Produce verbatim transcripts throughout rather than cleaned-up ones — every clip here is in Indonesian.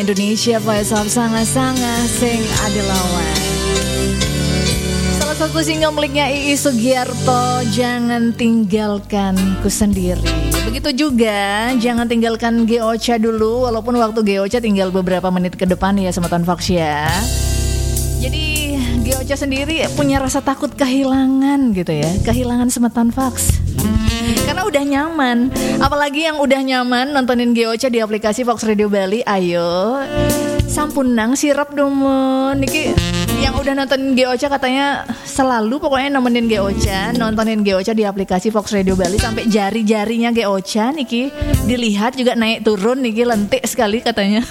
Indonesia Voice of Sanga-Sanga Sing Adilawan. Salah satu single miliknya Iis Sugiarto, Jangan Tinggalkan Ku Sendiri. Begitu juga Jangan Tinggalkan G O C A dulu, walaupun waktu G O C A tinggal beberapa menit ke depan ya Semeton Fox ya. Jadi G O C A sendiri punya rasa takut kehilangan gitu ya, kehilangan Semeton Fox. Karena udah nyaman. Apalagi yang udah nyaman nontonin G O C A di aplikasi Fox Radio Bali. Ayo sampunang sirap domo niki yang udah nontonin G O C A katanya selalu pokoknya nemenin G O C A, nontonin G O C A di aplikasi Fox Radio Bali sampai jari-jarinya G O C A niki dilihat juga naik turun niki lentik sekali katanya.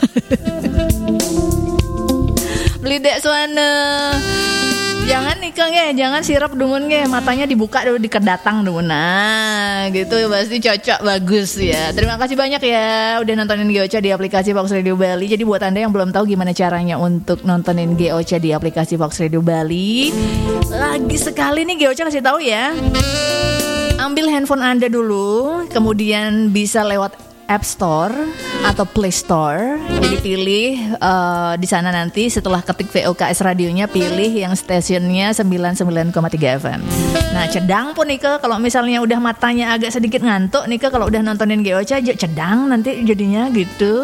Beli dek suana. Jangan nikah nge, jangan sirap dungun nge, matanya dibuka dulu dikedatang dulu. Nah, gitu pasti cocok bagus ya. Terima kasih banyak ya udah nontonin G O C A di aplikasi Fox Radio Bali. Jadi buat Anda yang belum tahu gimana caranya untuk nontonin G O C A di aplikasi Fox Radio Bali, lagi sekali nih G O C A kasih tahu ya. Ambil handphone Anda dulu, kemudian bisa lewat App Store atau Play Store. Jadi pilih uh, di sana nanti setelah ketik V O K S radionya, pilih yang stasiunnya sembilan puluh sembilan koma tiga F M. Nah, cedang pun nih ke kalau misalnya udah matanya agak sedikit ngantuk nih ke kalau udah nontonin G O C A cedang nanti jadinya gitu.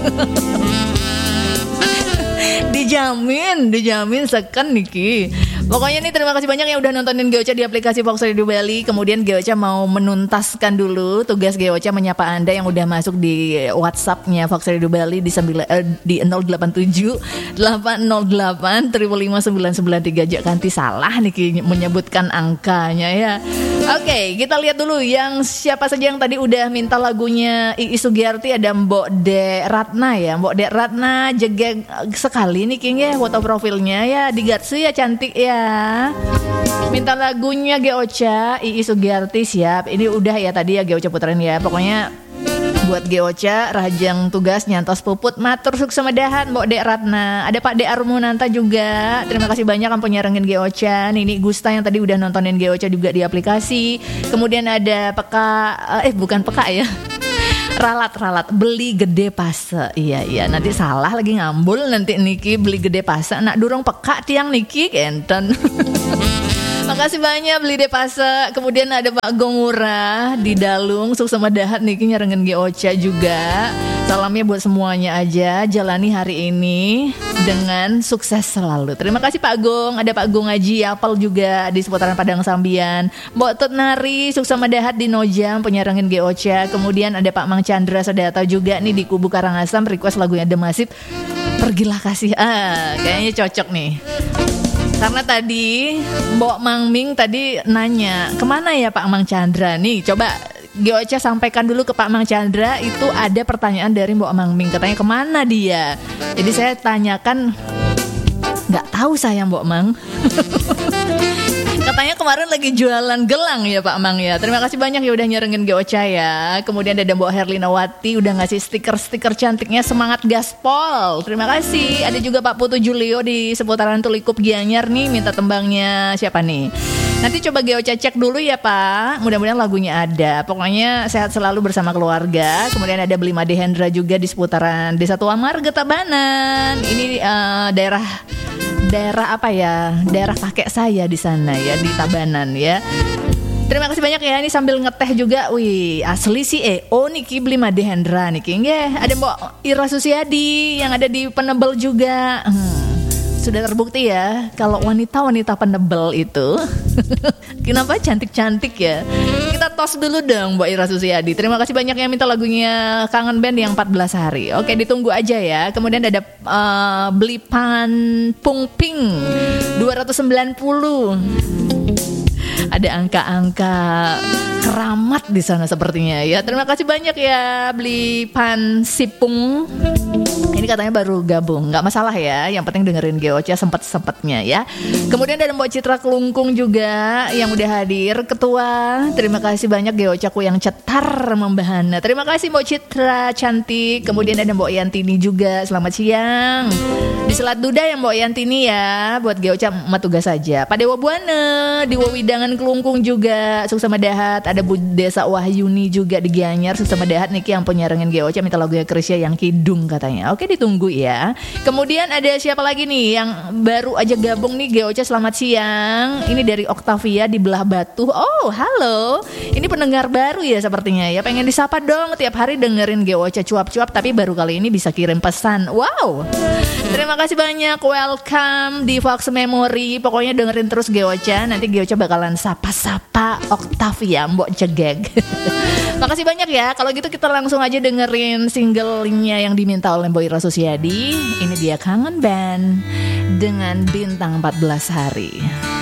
Dijamin, dijamin seken Niki. Pokoknya nih terima kasih banyak yang udah nontonin G O C A di aplikasi Fox Radio Bali. Kemudian G O C A mau menuntaskan dulu tugas G O C A menyapa Anda yang udah masuk di WhatsApp-nya Fox Radio Bali di sembilan eh, di nol delapan tujuh delapan nol delapan lima lima sembilan sembilan tiga. Jak kanti salah nih menyebutkan angkanya ya. Oke, kita lihat dulu yang siapa saja yang tadi udah minta lagunya Iis Sugiarti. Ada Mbok De Ratna ya. Mbok De Ratna jegeg sekali nih King ya foto profilnya ya, digatsu ya, cantik ya. Minta lagunya G O C A Iis Sugiarti, siap. Ini udah ya tadi ya G O C A puterin ya. Pokoknya buat G O C A rajang tugas nyantos puput matur sukses medahan Mbok Dek Ratna. Ada Pak Dek Armunanta juga. Terima kasih banyak kan penyerengin G O C A. Nini Gusta yang tadi udah nontonin G O C A juga di aplikasi. Kemudian ada Peka eh bukan Peka ya. Ralat-ralat beli gede pase. Iya iya nanti salah lagi ngambul nanti Niki beli gede pase. Nak durung Peka tiang Niki kenten. Makasih banyak beli de pase. Kemudian ada Pak Gongura di Dalung, sukses medahat Niki nyarengin G O C A juga. Salamnya buat semuanya aja. Jalani hari ini dengan sukses selalu. Terima kasih Pak Gong. Ada Pak Gong Haji Apel juga di seputaran Padang Sambian. Mbok Tut Nari sukses medahat di Nojam penyarengin G O C A. Kemudian ada Pak Mang Chandra Sadata juga nih di Kubu Karangasem request lagunya The Massive. Pergilah kasih. Ah, kayaknya cocok nih. Karena tadi Mbok Mang Ming tadi nanya kemana ya Pak Mang Chandra nih. Coba G O C A sampaikan dulu ke Pak Mang Chandra. Itu ada pertanyaan dari Mbok Mang Ming. Katanya kemana dia. Jadi saya tanyakan, gak tahu saya Mbok Mang. Katanya kemarin lagi jualan gelang ya Pak Mang ya. Terima kasih banyak ya udah nyerengin G O C A ya. Kemudian ada Mbok Herlinawati udah ngasih stiker-stiker cantiknya, semangat gaspol. Terima kasih. Ada juga Pak Putu Julio di seputaran Tulikup Gianyar nih minta tembangnya siapa nih. Nanti coba G O C A cek dulu ya Pak. Mudah-mudahan lagunya ada. Pokoknya sehat selalu bersama keluarga. Kemudian ada Belima Dehendra juga di seputaran Desa Tua Marga Tabanan. Ini uh, daerah daerah apa ya? Daerah kakek saya di sana ya, di Tabanan ya. Terima kasih banyak ya. Ini sambil ngeteh juga. Wih, asli sih E O Niki Belima Dehendra Niki. Ya, ada Mbok Ira Susiadi yang ada di Penebel juga. Hmm. Sudah terbukti ya kalau wanita-wanita penebel itu kenapa cantik-cantik ya. Kita tos dulu dong Mbak Ira Susiadi. Terima kasih banyak yang minta lagunya Kangen Band yang empat belas hari. Oke, ditunggu aja ya. Kemudian ada uh, Belipan Pungping dua ratus sembilan puluh. Ada angka-angka keramat di sana sepertinya ya. Terima kasih banyak ya Belipan Sipung. Ini katanya baru gabung, nggak masalah ya. Yang penting dengerin G O C A sempet-sempetnya ya. Kemudian ada Mbok Citra Kelungkung juga yang udah hadir. Ketua, terima kasih banyak G O C A ku yang cetar membahana. Terima kasih Mbok Citra cantik. Kemudian ada Mbok Yantini juga, selamat siang. Di Selat Duda yang Mbok Yantini ya. Buat G O C A mah tugas saja. Pak Dewa Buana di Wawidangan Kelungkung juga, sukses medahat. Ada Bu Desa Wahyuni juga di Gianyar, sukses medahat Niki yang penyarengin G O C A minta lagunya Krisya yang Kidung katanya. Oke, ditunggu ya. Kemudian ada siapa lagi nih yang baru aja gabung nih, Geocha selamat siang. Ini dari Octavia di Belah Batu. Oh halo, ini pendengar baru ya sepertinya ya. Pengen disapa dong, tiap hari dengerin Geocha cuap-cuap, tapi baru kali ini bisa kirim pesan. Wow, terima kasih banyak, welcome di Fox Memory. Pokoknya dengerin terus Geocha. Nanti Geocha bakalan sapa-sapa Octavia Mbok Jegeg. Makasih banyak ya. Kalau gitu kita langsung aja dengerin singlenya yang diminta oleh Boy Rasusiadi. Ini dia Kangen Band dengan Bintang empat belas Hari.